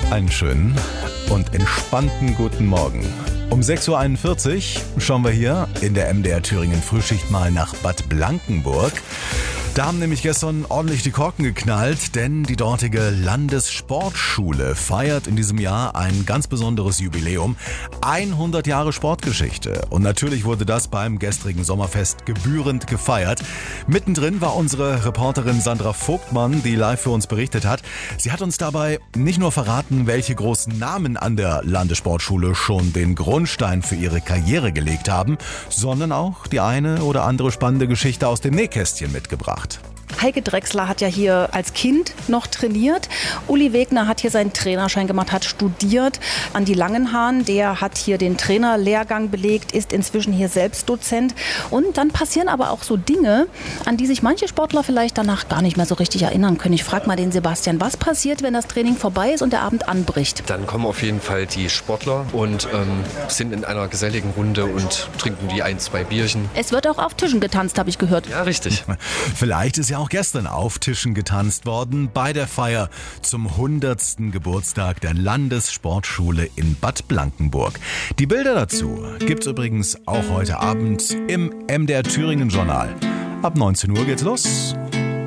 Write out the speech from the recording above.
Einen schönen und entspannten guten Morgen. Um 6.41 Uhr schauen wir hier in der MDR Thüringen Frühschicht mal nach Bad Blankenburg. Da haben nämlich gestern ordentlich die Korken geknallt, denn die dortige Landessportschule feiert in diesem Jahr ein ganz besonderes Jubiläum. 100 Jahre Sportgeschichte. Und natürlich wurde das beim gestrigen Sommerfest gebührend gefeiert. Mittendrin war unsere Reporterin Sandra Vogtmann, die live für uns berichtet hat. Sie hat uns dabei nicht nur verraten, welche großen Namen an der Landessportschule schon den Grundstein für ihre Karriere gelegt haben, sondern auch die eine oder andere spannende Geschichte aus dem Nähkästchen mitgebracht. Heike Drechsler hat ja hier als Kind noch trainiert. Uli Wegner hat hier seinen Trainerschein gemacht, hat studiert. Andi Langenhahn, der hat hier den Trainerlehrgang belegt, ist inzwischen hier selbst Dozent. Und dann passieren aber auch so Dinge, an die sich manche Sportler vielleicht danach gar nicht mehr so richtig erinnern können. Ich frage mal den Sebastian, was passiert, wenn das Training vorbei ist und der Abend anbricht? Dann kommen auf jeden Fall die Sportler und sind in einer geselligen Runde und trinken die 1, 2 Bierchen. Es wird auch auf Tischen getanzt, habe ich gehört. Ja, richtig. Vielleicht ist ja auch gestern auf Tischen getanzt worden bei der Feier zum 100. Geburtstag der Landessportschule in Bad Blankenburg. Die Bilder dazu gibt's übrigens auch heute Abend im MDR Thüringen Journal. Ab 19 Uhr geht's los.